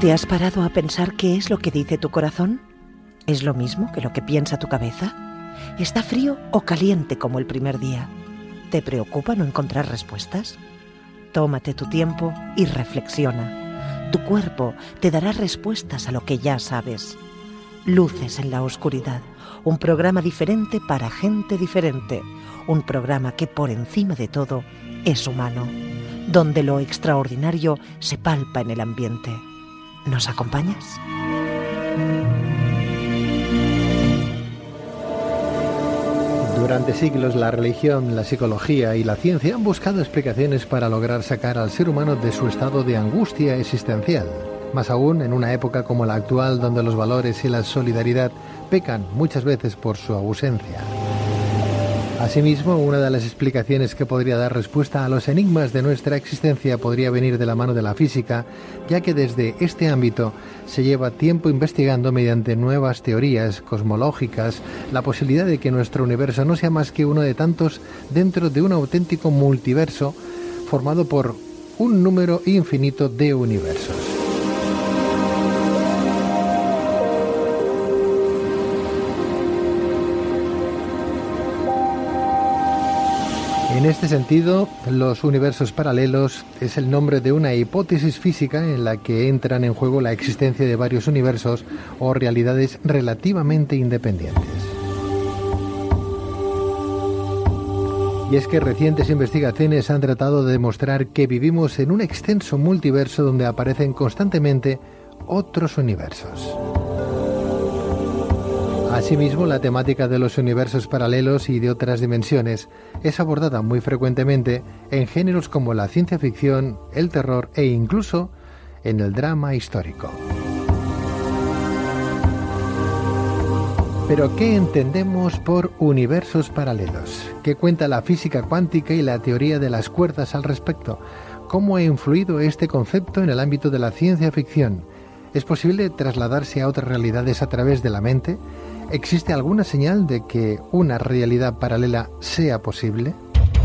¿Te has parado a pensar qué es lo que dice tu corazón? ¿Es lo mismo que lo que piensa tu cabeza? ¿Está frío o caliente como el primer día? ¿Te preocupa no encontrar respuestas? Tómate tu tiempo y reflexiona. Tu cuerpo te dará respuestas a lo que ya sabes. Luces en la oscuridad, un programa diferente para gente diferente, un programa que por encima de todo es humano, donde lo extraordinario se palpa en el ambiente. ¿Nos acompañas? Durante siglos la religión, la psicología y la ciencia han buscado explicaciones para lograr sacar al ser humano de su estado de angustia existencial. Más aún en una época como la actual, donde los valores y la solidaridad pecan muchas veces por su ausencia. Asimismo, una de las explicaciones que podría dar respuesta a los enigmas de nuestra existencia podría venir de la mano de la física, ya que desde este ámbito se lleva tiempo investigando mediante nuevas teorías cosmológicas la posibilidad de que nuestro universo no sea más que uno de tantos dentro de un auténtico multiverso formado por un número infinito de universos. En este sentido, los universos paralelos es el nombre de una hipótesis física en la que entran en juego la existencia de varios universos o realidades relativamente independientes. Y es que recientes investigaciones han tratado de demostrar que vivimos en un extenso multiverso donde aparecen constantemente otros universos. Asimismo, la temática de los universos paralelos y de otras dimensiones es abordada muy frecuentemente en géneros como la ciencia ficción, el terror e incluso en el drama histórico. Pero, ¿qué entendemos por universos paralelos? ¿Qué cuenta la física cuántica y la teoría de las cuerdas al respecto? ¿Cómo ha influido este concepto en el ámbito de la ciencia ficción? ¿Es posible trasladarse a otras realidades a través de la mente? ¿Existe alguna señal de que una realidad paralela sea posible?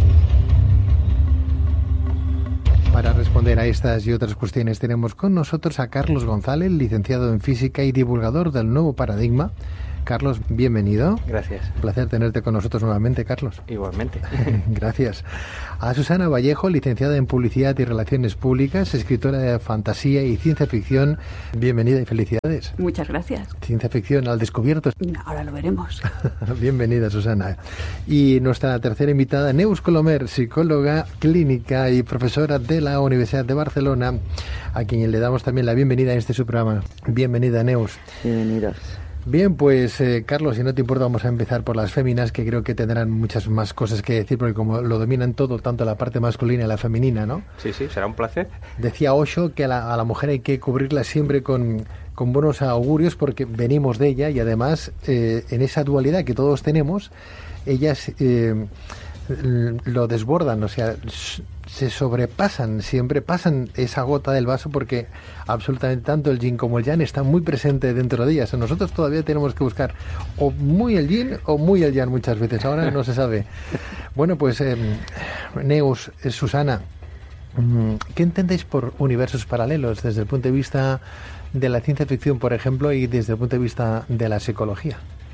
Para responder a estas y otras cuestiones tenemos con nosotros a Carlos González, licenciado en Física y divulgador del Nuevo Paradigma. Carlos, bienvenido. Gracias. Un placer tenerte con nosotros nuevamente, Carlos. Igualmente. Gracias. A Susana Vallejo, licenciada en Publicidad y Relaciones Públicas, escritora de fantasía y ciencia ficción. Bienvenida y felicidades. Muchas gracias. Ciencia ficción al descubierto. Ahora lo veremos. Bienvenida, Susana. Y nuestra tercera invitada, Neus Colomer, psicóloga clínica y profesora de la Universidad de Barcelona, a quien le damos también la bienvenida en este su programa. Bienvenida, Neus. Bienvenidos. Bien, pues Carlos, si no te importa, vamos a empezar por las féminas, que creo que tendrán muchas más cosas que decir, porque como lo dominan todo, tanto la parte masculina y la femenina, ¿no? Sí, será un placer. Decía Osho que a la mujer hay que cubrirla siempre con buenos augurios, porque venimos de ella y además en esa dualidad que todos tenemos, ellas lo desbordan, o sea, se sobrepasan, siempre pasan esa gota del vaso, porque absolutamente tanto el yin como el yang están muy presentes dentro de ellas. Nosotros todavía tenemos que buscar o muy el yin o muy el yang muchas veces, ahora no se sabe. Bueno, pues Neus, Susana, ¿qué entendéis por universos paralelos desde el punto de vista de la ciencia ficción, por ejemplo, y desde el punto de vista de la psicología?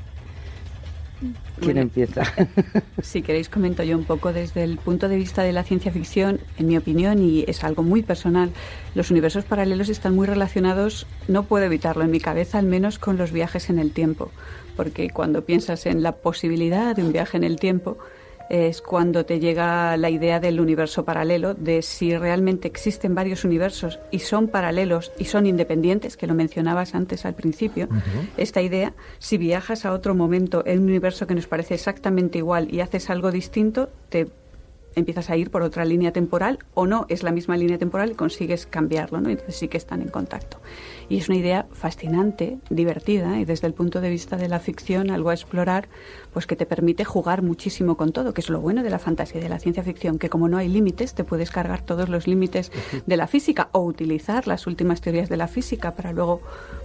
¿Quién empieza? Si queréis comento yo un poco desde el punto de vista de la ciencia ficción. En mi opinión, y es algo muy personal, los universos paralelos están muy relacionados, no puedo evitarlo en mi cabeza, al menos con los viajes en el tiempo, porque cuando piensas en la posibilidad de un viaje en el tiempo es cuando te llega la idea del universo paralelo, de si realmente existen varios universos y son paralelos y son independientes, que lo mencionabas antes al principio. Esta idea, si viajas a otro momento en un universo que nos parece exactamente igual y haces algo distinto, te empiezas a ir por otra línea temporal, o no, es la misma línea temporal y consigues cambiarlo, ¿no? Entonces sí que están en contacto. Y es una idea fascinante, divertida, y desde el punto de vista de la ficción, algo a explorar, pues que te permite jugar muchísimo con todo, que es lo bueno de la fantasía y de la ciencia ficción, que como no hay límites, te puedes cargar todos los límites de la física o utilizar las últimas teorías de la física para luego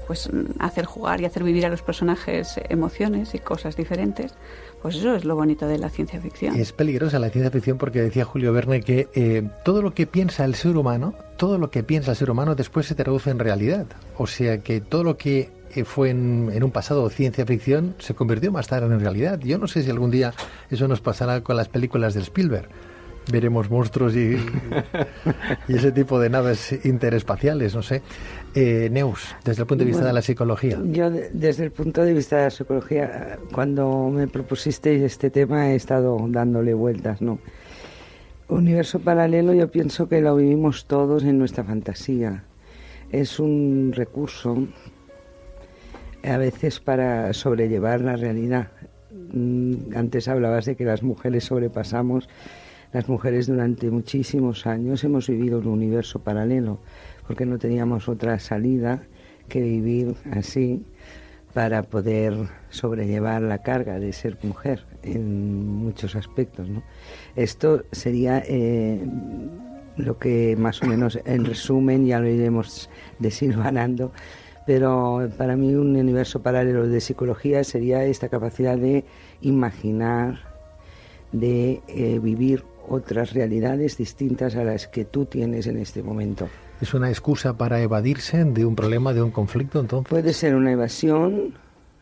pues hacer jugar y hacer vivir a los personajes emociones y cosas diferentes, pues eso es lo bonito de la ciencia ficción. Es peligrosa la ciencia ficción porque decía Julio Verne que todo lo que piensa el ser humano después se traduce en realidad. O sea que todo lo que fue en un pasado ciencia ficción se convirtió más tarde en realidad. Yo no sé si algún día eso nos pasará con las películas de Spielberg. Veremos monstruos y ese tipo de naves interespaciales, no sé. Neus, desde el punto de vista de la psicología. Yo, desde el punto de vista de la psicología, cuando me propusisteis este tema he estado dándole vueltas, ¿no? Universo paralelo, yo pienso que lo vivimos todos en nuestra fantasía. Es un recurso, a veces, para sobrellevar la realidad. Antes hablabas de que las mujeres sobrepasamos. Las mujeres durante muchísimos años hemos vivido un universo paralelo porque no teníamos otra salida que vivir así para poder sobrellevar la carga de ser mujer en muchos aspectos, ¿no? Esto sería lo que más o menos en resumen, ya lo iremos desilvanando, pero para mí un universo paralelo de psicología sería esta capacidad de imaginar, de vivir otras realidades distintas a las que tú tienes en este momento. ¿Es una excusa para evadirse de un problema, de un conflicto, entonces? Puede ser una evasión,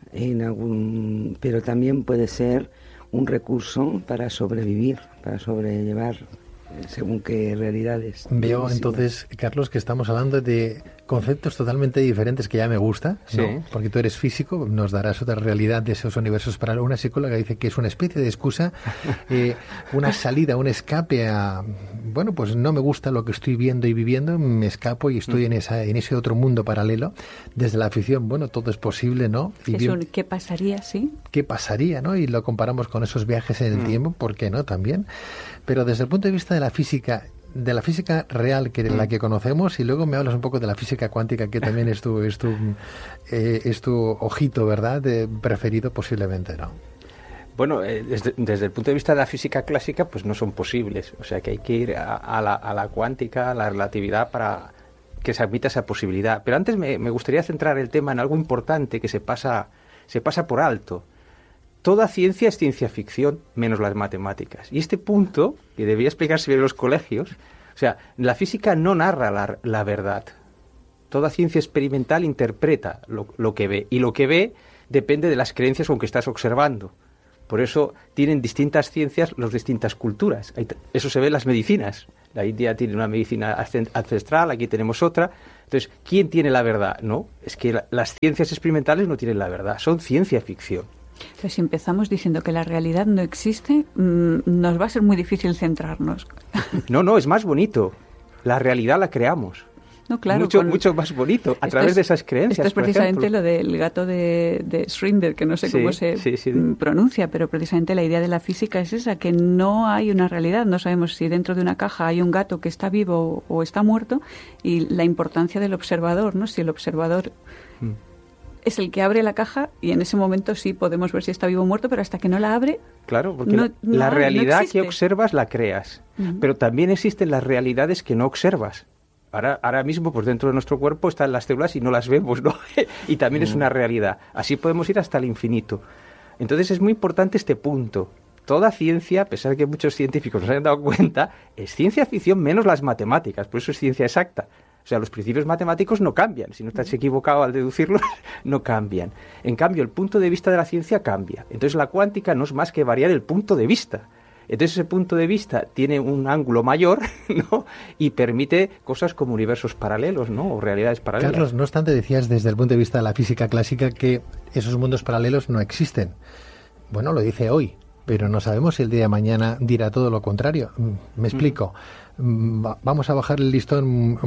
pero también puede ser un recurso para sobrevivir, para sobrellevar según qué realidades. Veo entonces, Carlos, que estamos hablando de conceptos totalmente diferentes, que ya me gusta, ¿no? Sí. Porque tú eres físico, nos darás otra realidad de esos universos paralelos. Una psicóloga dice que es una especie de excusa, una salida, un escape a, bueno, pues no me gusta lo que estoy viendo y viviendo, me escapo y estoy en ese otro mundo paralelo. Desde la ficción, bueno, todo es posible, ¿no? ¿Qué pasaría, sí? ¿Qué pasaría, no? Y lo comparamos con esos viajes en el tiempo, ¿por qué no? También. Pero desde el punto de vista de la física real, que la que conocemos, y luego me hablas un poco de la física cuántica, que también es tu ojito, ¿verdad?, preferido posiblemente, ¿no? Bueno, desde el punto de vista de la física clásica, pues no son posibles. O sea que hay que ir a la cuántica, a la relatividad, para que se admita esa posibilidad. Pero antes me gustaría centrar el tema en algo importante que se pasa por alto. Toda ciencia es ciencia ficción, menos las matemáticas. Y este punto, que debía explicarse bien en los colegios, o sea, la física no narra la verdad. Toda ciencia experimental interpreta lo que ve. Y lo que ve depende de las creencias con que estás observando. Por eso tienen distintas ciencias las distintas culturas. Eso se ve en las medicinas. La India tiene una medicina ancestral, aquí tenemos otra. Entonces, ¿quién tiene la verdad? No, es que las ciencias experimentales no tienen la verdad, son ciencia ficción. Pero si empezamos diciendo que la realidad no existe, nos va a ser muy difícil centrarnos. No, es más bonito. La realidad la creamos. No, claro, mucho más bonito, a través de esas creencias. Esto es precisamente lo del gato de Schrödinger, que no sé cómo se pronuncia, pero precisamente la idea de la física es esa, que no hay una realidad. No sabemos si dentro de una caja hay un gato que está vivo o está muerto, y la importancia del observador, ¿no? Si el observador es el que abre la caja, y en ese momento sí podemos ver si está vivo o muerto, pero hasta que no la abre... Claro, porque la realidad que observas la creas, pero también existen las realidades que no observas. Ahora mismo, pues dentro de nuestro cuerpo están las células y no las vemos, ¿no? Y también es una realidad. Así podemos ir hasta el infinito. Entonces es muy importante este punto. Toda ciencia, a pesar de que muchos científicos no se hayan dado cuenta, es ciencia ficción menos las matemáticas, por eso es ciencia exacta. O sea, los principios matemáticos no cambian. Si no estás equivocado al deducirlos, no cambian. En cambio, el punto de vista de la ciencia cambia. Entonces la cuántica no es más que variar el punto de vista. Entonces ese punto de vista tiene un ángulo mayor, ¿no? Y permite cosas como universos paralelos, ¿no? O realidades paralelas. Carlos, no obstante, decías desde el punto de vista de la física clásica que esos mundos paralelos no existen. Bueno, lo dice hoy, pero no sabemos si el día de mañana dirá todo lo contrario. Me explico. Vamos a bajar el listón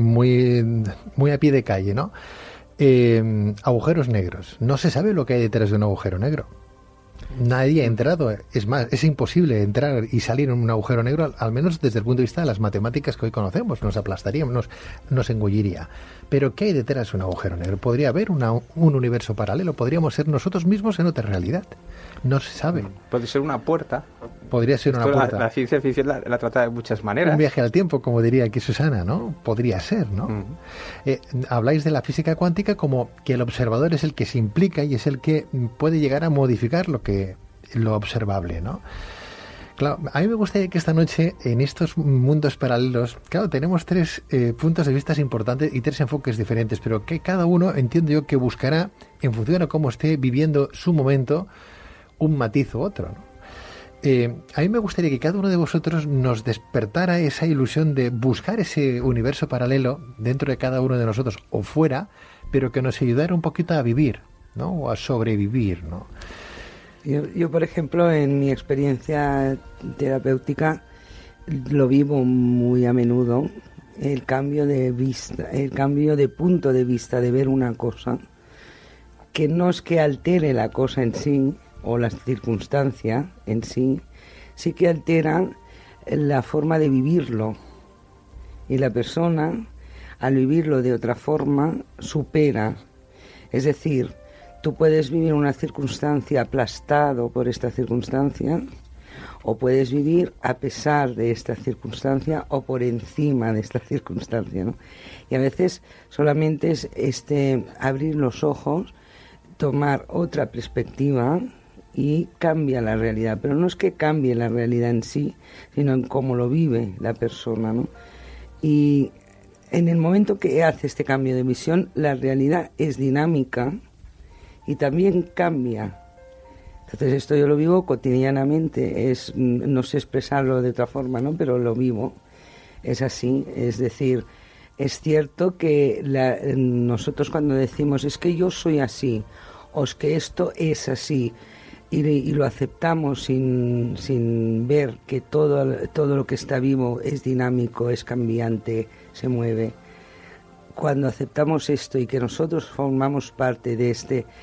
muy a pie de calle, ¿no? Agujeros negros. No se sabe lo que hay detrás de un agujero negro. Nadie ha entrado. Es más, es imposible entrar y salir en un agujero negro, al menos desde el punto de vista de las matemáticas que hoy conocemos. Nos aplastaríamos, nos engulliría. Pero ¿qué hay detrás de un agujero negro? ¿Podría haber un universo paralelo? ¿Podríamos ser nosotros mismos en otra realidad? No se sabe. Puede ser una puerta. Podría ser una puerta. La ciencia ficción la trata de muchas maneras. Un viaje al tiempo, como diría aquí Susana, ¿no? Podría ser, ¿no? Habláis de la física cuántica como que el observador es el que se implica y es el que puede llegar a modificar lo observable, ¿no? Claro, a mí me gustaría que esta noche, en estos mundos paralelos, claro, tenemos tres puntos de vista importantes y tres enfoques diferentes, pero que cada uno, entiendo yo, que buscará, en función a cómo esté viviendo su momento, un matiz u otro, ¿no? A mí me gustaría que cada uno de vosotros nos despertara esa ilusión de buscar ese universo paralelo dentro de cada uno de nosotros o fuera, pero que nos ayudara un poquito a vivir, ¿no? O a sobrevivir, ¿no? Yo, por ejemplo, en mi experiencia terapéutica lo vivo muy a menudo, el cambio de vista, el cambio de punto de vista de ver una cosa, que no es que altere la cosa en sí o la circunstancia en sí, sí que altera la forma de vivirlo. Y la persona, al vivirlo de otra forma, supera. Es decir, tú puedes vivir una circunstancia aplastado por esta circunstancia, o puedes vivir a pesar de esta circunstancia o por encima de esta circunstancia, ¿no? Y a veces solamente es abrir los ojos, tomar otra perspectiva y cambia la realidad. Pero no es que cambie la realidad en sí, sino en cómo lo vive la persona, ¿no? Y en el momento que hace este cambio de visión, la realidad es dinámica y también cambia. Entonces esto yo lo vivo cotidianamente, no sé expresarlo de otra forma, ¿no? Pero lo vivo, es así. Es decir, es cierto que nosotros cuando decimos es que yo soy así, o es que esto es así, y lo aceptamos sin ver que todo lo que está vivo es dinámico, es cambiante, se mueve. Cuando aceptamos esto y que nosotros formamos parte de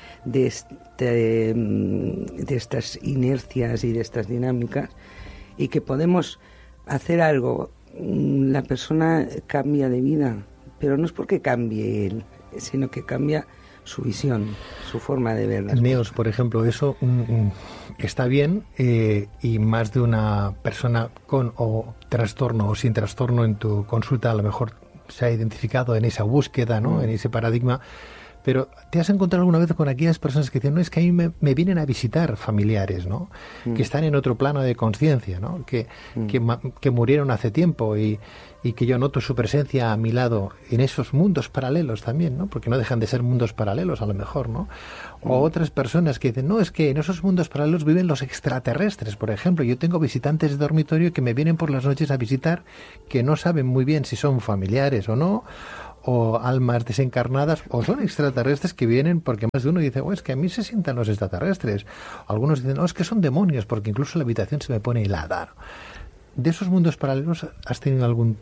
estas inercias y de estas dinámicas, y que podemos hacer algo, la persona cambia de vida, pero no es porque cambie él, sino que cambia su visión, su forma de ver las cosas. Neos, por ejemplo, eso está bien, y más de una persona con o trastorno o sin trastorno en tu consulta a lo mejor se ha identificado en esa búsqueda, ¿no? En ese paradigma. Pero ¿te has encontrado alguna vez con aquellas personas que dicen, no, es que a mí me vienen a visitar familiares, ¿no? Que están en otro plano de conciencia, ¿no? Que murieron hace tiempo y que yo noto su presencia a mi lado en esos mundos paralelos también, ¿no? Porque no dejan de ser mundos paralelos a lo mejor, ¿no? O otras personas que dicen, no, es que en esos mundos paralelos viven los extraterrestres, por ejemplo. Yo tengo visitantes de dormitorio que me vienen por las noches a visitar, que no saben muy bien si son familiares o no, o almas desencarnadas, o son extraterrestres que vienen porque más de uno dice, es que a mí se sientan los extraterrestres. Algunos dicen, no, es que son demonios, porque incluso la habitación se me pone helada. ¿De esos mundos paralelos has tenido algún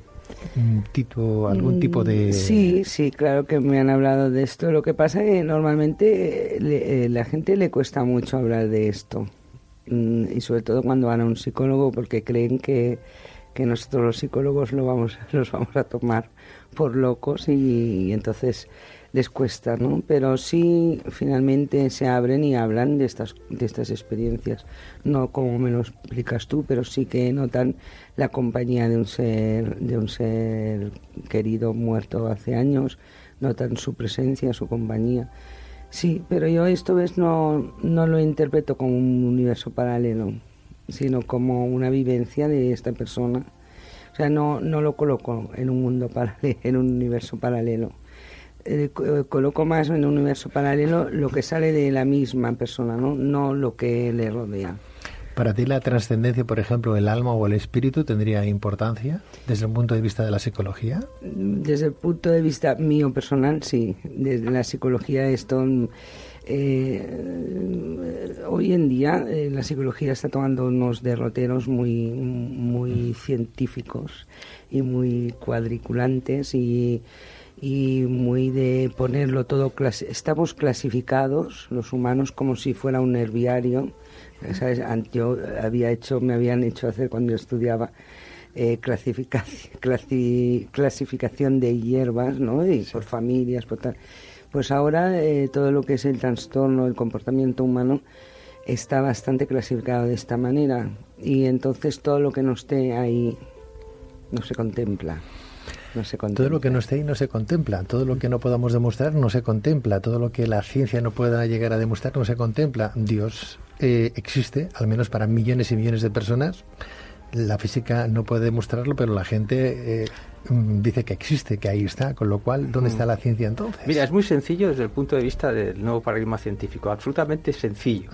tipo de...? Sí, claro que me han hablado de esto. Lo que pasa es que normalmente la gente le cuesta mucho hablar de esto, y sobre todo cuando van a un psicólogo, porque creen que nosotros los psicólogos los vamos a tomar por locos y entonces les cuesta, ¿no? Pero sí, finalmente se abren y hablan de estas experiencias, no como me lo explicas tú, pero sí que notan la compañía de un ser querido muerto hace años, notan su presencia, su compañía. Sí, pero yo esto no lo interpreto como un universo paralelo, sino como una vivencia de esta persona. O sea, no lo coloco en un mundo paralelo, en un universo paralelo. Coloco más en un universo paralelo lo que sale de la misma persona, no lo que le rodea. ¿Para ti la trascendencia, por ejemplo, el alma o el espíritu tendría importancia desde el punto de vista de la psicología? Desde el punto de vista mío personal, sí. Desde la psicología esto... hoy en día la psicología está tomando unos derroteros muy científicos y muy cuadriculantes y muy de ponerlo todo... Estamos clasificados, los humanos, como si fuera un herbario. ¿Sabes? Me habían hecho hacer cuando yo estudiaba clasificación de hierbas, ¿no? Y por familias, por tal. Pues ahora todo lo que es el trastorno, el comportamiento humano, está bastante clasificado de esta manera. Y entonces todo lo que no esté ahí no se contempla. Todo lo que no esté ahí no se contempla, todo lo que no podamos demostrar no se contempla, todo lo que la ciencia no pueda llegar a demostrar no se contempla. Dios existe, al menos para millones y millones de personas. La física no puede demostrarlo, pero la gente dice que existe, que ahí está, con lo cual, ¿dónde está la ciencia entonces? Mira, es muy sencillo desde el punto de vista del nuevo paradigma científico, absolutamente sencillo.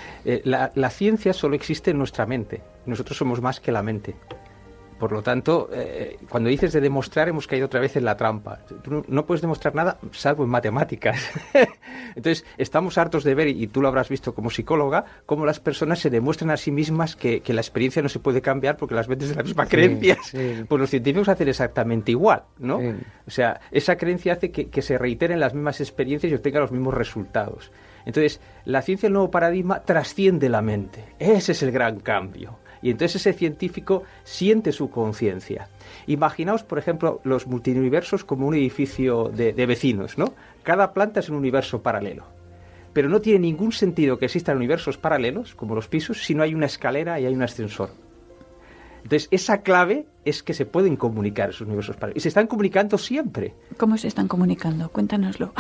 La ciencia solo existe en nuestra mente, nosotros somos más que la mente. Por lo tanto, cuando dices de demostrar, hemos caído otra vez en la trampa. Tú no puedes demostrar nada salvo en matemáticas. Entonces, estamos hartos de ver, y tú lo habrás visto como psicóloga, cómo las personas se demuestran a sí mismas que la experiencia no se puede cambiar porque las ven desde la misma creencia. Sí. Pues los científicos hacen exactamente igual, ¿no? Sí. O sea, esa creencia hace que se reiteren las mismas experiencias y obtengan los mismos resultados. Entonces, la ciencia del nuevo paradigma trasciende la mente. Ese es el gran cambio. Y entonces ese científico siente su conciencia. Imaginaos, por ejemplo, los multiuniversos como un edificio de vecinos, ¿no? Cada planta es un universo paralelo. Pero no tiene ningún sentido que existan universos paralelos, como los pisos, si no hay una escalera y hay un ascensor. Entonces, esa clave es que se pueden comunicar esos universos paralelos. Y se están comunicando siempre. ¿Cómo se están comunicando? Cuéntanoslo.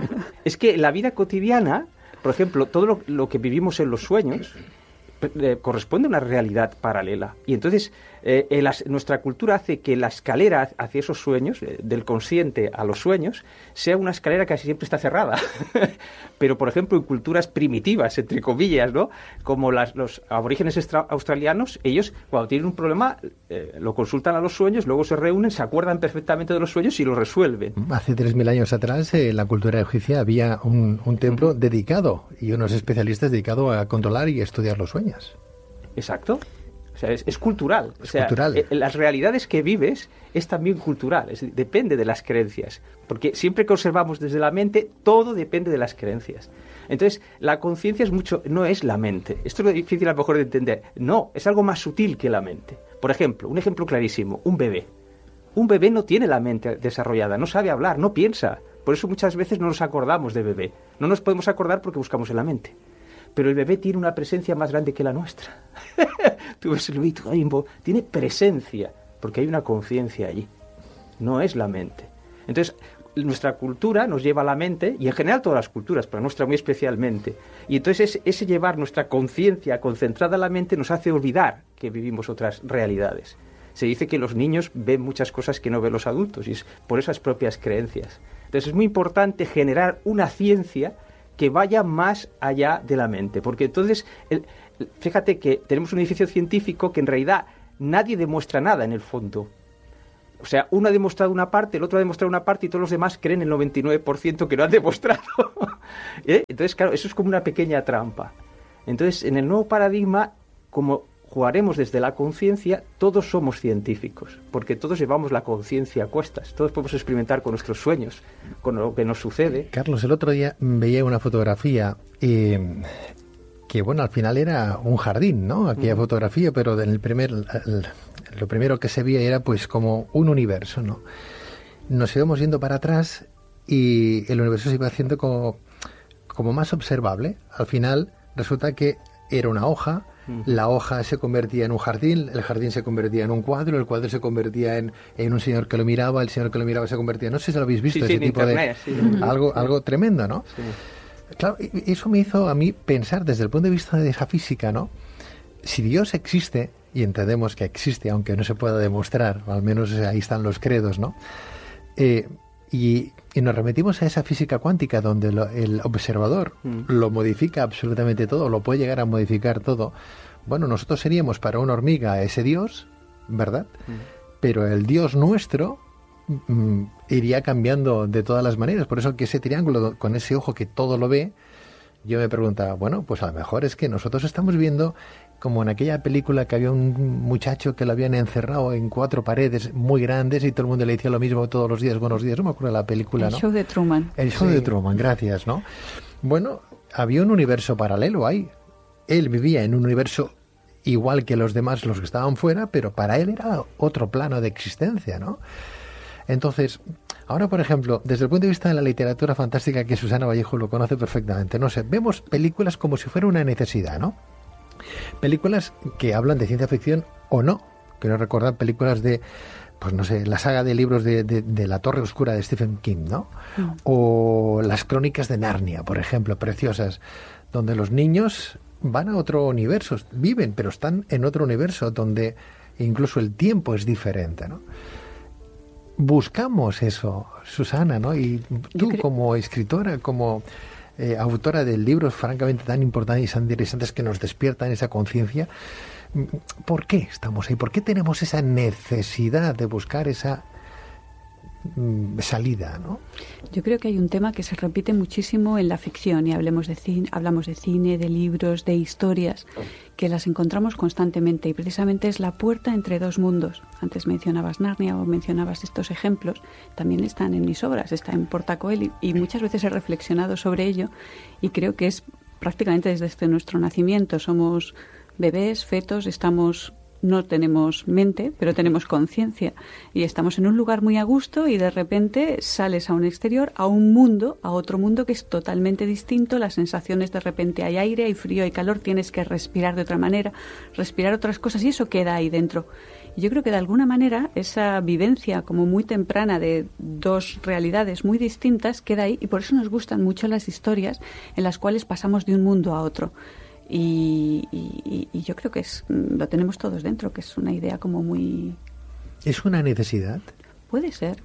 Es que en la vida cotidiana, por ejemplo, todo lo que vivimos en los sueños corresponde a una realidad paralela. Y entonces nuestra cultura hace que la escalera hacia esos sueños, del consciente a los sueños, sea una escalera que casi siempre está cerrada. Pero, por ejemplo, en culturas primitivas, entre comillas, ¿no? Como los aborígenes australianos, ellos, cuando tienen un problema, lo consultan a los sueños, luego se reúnen, se acuerdan perfectamente de los sueños y lo resuelven. Hace 3.000 años atrás, en la cultura egipcia había un templo dedicado y unos especialistas dedicados a controlar y estudiar los sueños. Exacto. O sea, es cultural. Es cultural. Las realidades que vives es también cultural. Depende de las creencias. Porque siempre que observamos desde la mente, todo depende de las creencias. Entonces, la conciencia no es la mente. Esto es lo difícil a lo mejor de entender. No, es algo más sutil que la mente. Por ejemplo, un ejemplo clarísimo, un bebé. Un bebé no tiene la mente desarrollada, no sabe hablar, no piensa. Por eso muchas veces no nos acordamos de bebé. No nos podemos acordar porque buscamos en la mente. Pero el bebé tiene una presencia más grande que la nuestra. Tú ves el bebé, tiene presencia, porque hay una conciencia allí. No es la mente. Entonces, nuestra cultura nos lleva a la mente, y en general todas las culturas, pero nuestra muy especialmente. Y entonces ese llevar nuestra conciencia concentrada en la mente nos hace olvidar que vivimos otras realidades. Se dice que los niños ven muchas cosas que no ven los adultos, y es por esas propias creencias. Entonces es muy importante generar una ciencia que vaya más allá de la mente, porque entonces, fíjate que tenemos un edificio científico que en realidad nadie demuestra nada en el fondo. O sea, uno ha demostrado una parte, el otro ha demostrado una parte y todos los demás creen el 99% que no han demostrado. Entonces, claro, eso es como una pequeña trampa. Entonces, en el nuevo paradigma, como jugaremos desde la conciencia, todos somos científicos, porque todos llevamos la conciencia a cuestas, todos podemos experimentar con nuestros sueños, con lo que nos sucede. Carlos, el otro día veía una fotografía que, bueno, al final era un jardín, ¿no? Aquella fotografía, pero en lo primero que se veía era pues como un universo, ¿no? Nos íbamos yendo para atrás y el universo se iba haciendo como más observable. Al final resulta que era una hoja. La hoja se convertía en un jardín, el jardín se convertía en un cuadro, el cuadro se convertía en un señor que lo miraba, el señor que lo miraba se convertía... No sé si lo habéis visto, ese tipo internet, de... Algo tremendo, ¿no? Sí. Claro, eso me hizo a mí pensar desde el punto de vista de esa física, ¿no? Si Dios existe, y entendemos que existe, aunque no se pueda demostrar, al menos ahí están los credos, ¿no? Y nos remitimos a esa física cuántica donde el observador lo modifica absolutamente todo, lo puede llegar a modificar todo. Bueno, nosotros seríamos para una hormiga ese Dios, ¿verdad? Pero el Dios nuestro iría cambiando de todas las maneras. Por eso que ese triángulo con ese ojo que todo lo ve, yo me preguntaba, bueno, pues a lo mejor es que nosotros estamos viendo como en aquella película que había un muchacho que lo habían encerrado en 4 paredes muy grandes y todo el mundo le decía lo mismo todos los días, buenos días, no me acuerdo de la película, ¿no? El show de Truman. El show de Truman, gracias, ¿no? Bueno, había un universo paralelo ahí. Él vivía en un universo igual que los demás, los que estaban fuera, pero para él era otro plano de existencia, ¿no? Entonces, ahora, por ejemplo, desde el punto de vista de la literatura fantástica, que Susana Vallejo lo conoce perfectamente, no sé, vemos películas como si fuera una necesidad, ¿no? Películas que hablan de ciencia ficción o no. Quiero recordar películas de, pues no sé, la saga de libros de La Torre Oscura de Stephen King, ¿no? O las crónicas de Narnia, por ejemplo, preciosas, donde los niños van a otro universo, viven, pero están en otro universo donde incluso el tiempo es diferente, ¿no? Buscamos eso, Susana, ¿no? Y tú como escritora, como autora de libros francamente tan importantes y tan interesantes que nos despiertan esa conciencia, ¿por qué estamos ahí? ¿Por qué tenemos esa necesidad de buscar esa salida, ¿no? Yo creo que hay un tema que se repite muchísimo en la ficción, y hablamos de cine, de libros, de historias, que las encontramos constantemente, y precisamente es la puerta entre dos mundos. Antes mencionabas Narnia o mencionabas estos ejemplos, también están en mis obras, está en Portacoeli, y muchas veces he reflexionado sobre ello, y creo que es prácticamente desde nuestro nacimiento. Somos bebés, fetos, no tenemos mente, pero tenemos conciencia, y estamos en un lugar muy a gusto, y de repente sales a un exterior, a un mundo, a otro mundo que es totalmente distinto. Las sensaciones, de repente hay aire, hay frío, hay calor, tienes que respirar de otra manera, respirar otras cosas, y eso queda ahí dentro. Y yo creo que de alguna manera esa vivencia como muy temprana de dos realidades muy distintas queda ahí, y por eso nos gustan mucho las historias en las cuales pasamos de un mundo a otro. Y yo creo que lo tenemos todos dentro, que es una idea como muy... ¿Es una necesidad? Puede ser.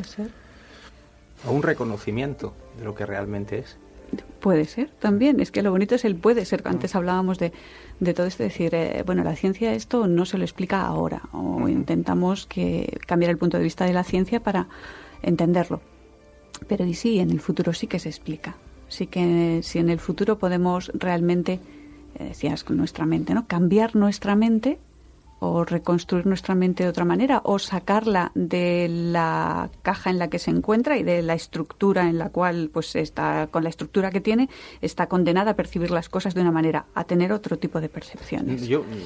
O un reconocimiento de lo que realmente es. Puede ser también. Es que lo bonito es el puede ser. Antes hablábamos de todo esto, decir, la ciencia esto no se lo explica ahora, o intentamos cambiar el punto de vista de la ciencia para entenderlo. Pero y sí, en el futuro sí que se explica. Sí que si en el futuro podemos realmente... decías, con nuestra mente, ¿no? Cambiar nuestra mente, o reconstruir nuestra mente de otra manera, o sacarla de la caja en la que se encuentra y de la estructura en la cual, pues, está, con la estructura que tiene, está condenada a percibir las cosas de una manera, a tener otro tipo de percepciones.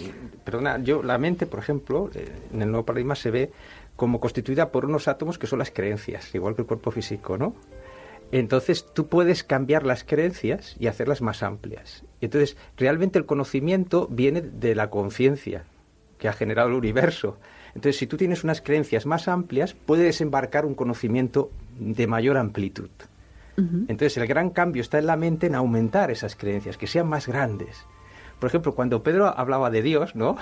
La mente, por ejemplo, en el nuevo paradigma se ve como constituida por unos átomos que son las creencias, igual que el cuerpo físico, ¿no? Entonces tú puedes cambiar las creencias y hacerlas más amplias. Entonces realmente el conocimiento viene de la conciencia que ha generado el universo. Entonces si tú tienes unas creencias más amplias, puedes desembarcar un conocimiento de mayor amplitud. Uh-huh. Entonces el gran cambio está en la mente, en aumentar esas creencias, que sean más grandes. Por ejemplo, cuando Pedro hablaba de Dios, ¿no?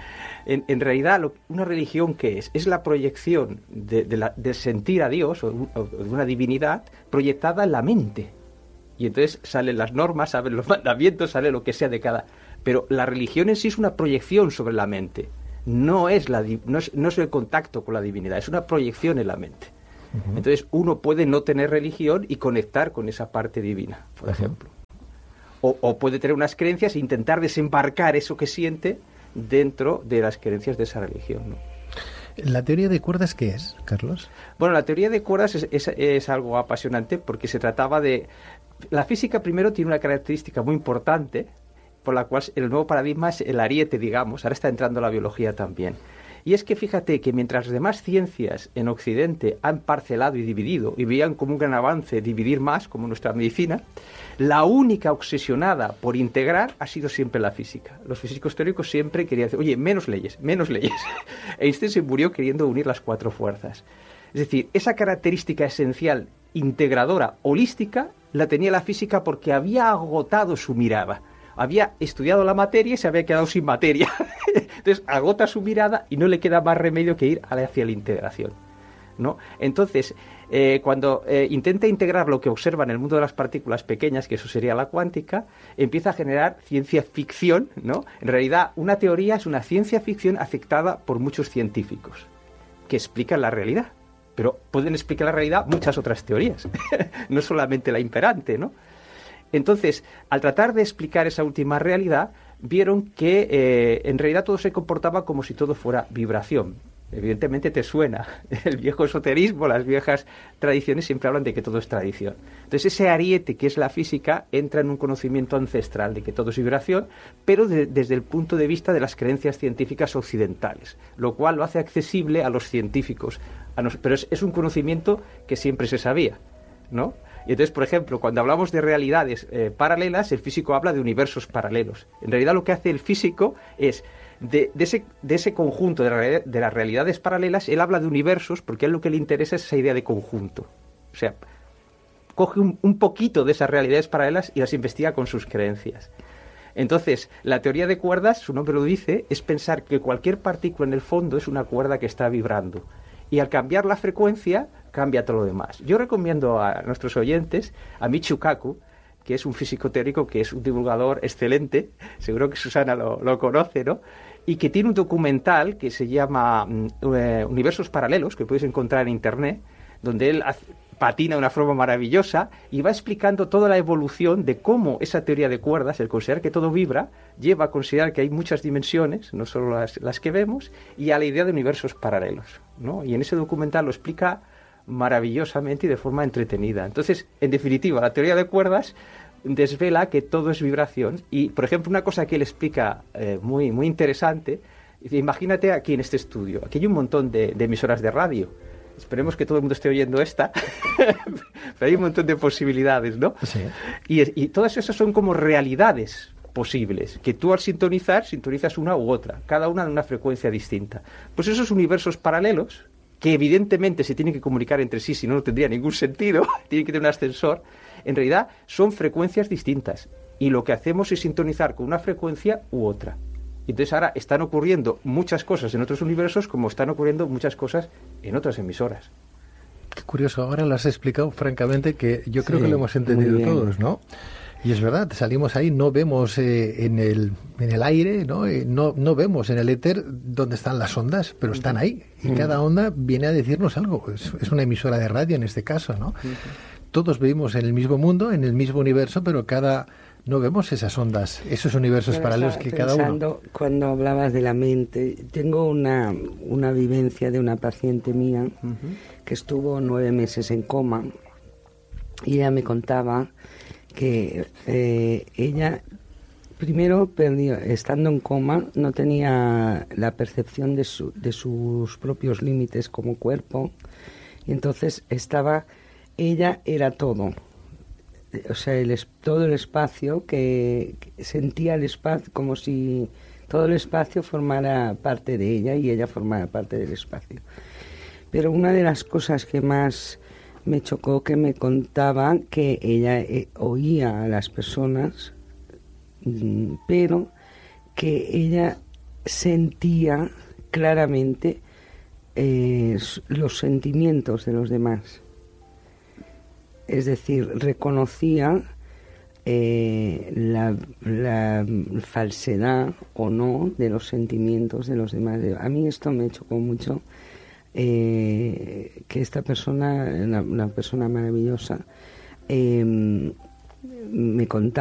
En realidad, una religión, ¿qué es? Es la proyección de sentir a Dios o de una divinidad proyectada en la mente. Y entonces salen las normas, salen los mandamientos, sale lo que sea de cada... Pero la religión en sí es una proyección sobre la mente. No es el contacto con la divinidad, es una proyección en la mente. Uh-huh. Entonces uno puede no tener religión y conectar con esa parte divina, por ejemplo. O puede tener unas creencias e intentar desembarcar eso que siente dentro de las creencias de esa religión, ¿no? ¿La teoría de cuerdas qué es, Carlos? Bueno, la teoría de cuerdas es algo apasionante, porque se trataba de... La física primero tiene una característica muy importante, por la cual el nuevo paradigma es el ariete, digamos. Ahora está entrando la biología también. Y es que fíjate que mientras las demás ciencias en Occidente han parcelado y dividido, y veían como un gran avance dividir más, como nuestra medicina, la única obsesionada por integrar ha sido siempre la física. Los físicos teóricos siempre querían decir, oye, menos leyes. Einstein se murió queriendo unir las cuatro fuerzas. Es decir, esa característica esencial, integradora, holística, la tenía la física porque había agotado su mirada. Había estudiado la materia y se había quedado sin materia. Entonces agota su mirada y no le queda más remedio que ir hacia la integración, ¿no? Entonces, cuando intenta integrar lo que observa en el mundo de las partículas pequeñas, que eso sería la cuántica, empieza a generar ciencia ficción, ¿no? En realidad, una teoría es una ciencia ficción aceptada por muchos científicos que explican la realidad. Pero pueden explicar la realidad muchas otras teorías, no solamente la imperante, ¿no? Entonces, al tratar de explicar esa última realidad, vieron que en realidad todo se comportaba como si todo fuera vibración. Evidentemente te suena. El viejo esoterismo, las viejas tradiciones siempre hablan de que todo es tradición. Entonces ese ariete que es la física entra en un conocimiento ancestral de que todo es vibración, pero desde el punto de vista de las creencias científicas occidentales, lo cual lo hace accesible a los científicos. Pero es un conocimiento que siempre se sabía, ¿no? Y entonces, por ejemplo, cuando hablamos de realidades paralelas, el físico habla de universos paralelos. En realidad lo que hace el físico es... De ese conjunto de las realidades paralelas, él habla de universos porque a él lo que le interesa es esa idea de conjunto. O sea, coge un poquito de esas realidades paralelas y las investiga con sus creencias. Entonces, la teoría de cuerdas, su nombre lo dice, es pensar que cualquier partícula en el fondo es una cuerda que está vibrando. Y al cambiar la frecuencia, cambia todo lo demás. Yo recomiendo a nuestros oyentes a Michio Kaku, que es un físico teórico, que es un divulgador excelente, seguro que Susana lo conoce, ¿no? Y que tiene un documental que se llama Universos Paralelos, que podéis encontrar en Internet, donde él patina de una forma maravillosa y va explicando toda la evolución de cómo esa teoría de cuerdas, el considerar que todo vibra, lleva a considerar que hay muchas dimensiones, no solo las que vemos, y a la idea de universos paralelos, ¿no? Y en ese documental lo explica maravillosamente y de forma entretenida. Entonces, en definitiva, la teoría de cuerdas desvela que todo es vibración y, por ejemplo, una cosa que él explica muy, muy interesante, dice, imagínate aquí en este estudio, aquí hay un montón de emisoras de radio, esperemos que todo el mundo esté oyendo esta, pero hay un montón de posibilidades, ¿no? Sí. Y todas esas son como realidades posibles, que tú al sintonizas una u otra, cada una de una frecuencia distinta. Pues esos universos paralelos, que evidentemente se tienen que comunicar entre sí, si no, no tendría ningún sentido, tienen que tener un ascensor, en realidad son frecuencias distintas. Y lo que hacemos es sintonizar con una frecuencia u otra. Y entonces ahora están ocurriendo muchas cosas en otros universos como están ocurriendo muchas cosas en otras emisoras. Qué curioso, ahora lo has explicado francamente que yo creo que lo hemos entendido todos, ¿no? Y es verdad, salimos ahí, no vemos en el aire, ¿no? No vemos en el éter dónde están las ondas, pero están ahí. Y cada onda viene a decirnos algo. Es una emisora de radio en este caso, ¿no? Todos vivimos en el mismo mundo, en el mismo universo, pero no vemos esas ondas, esos universos paralelos que cada uno... Cuando hablabas de la mente, tengo una vivencia de una paciente mía que estuvo 9 meses en coma y ella me contaba que ella primero perdió, estando en coma, no tenía la percepción de sus propios límites como cuerpo, y entonces ella era todo, o sea, todo el espacio, que sentía el espacio como si todo el espacio formara parte de ella y ella formara parte del espacio. Pero una de las cosas que más me chocó, que me contaba que ella oía a las personas, pero que ella sentía claramente los sentimientos de los demás. Es decir, reconocía la falsedad o no de los sentimientos de los demás. A mí esto me chocó mucho. Que esta persona, una persona maravillosa, me contaba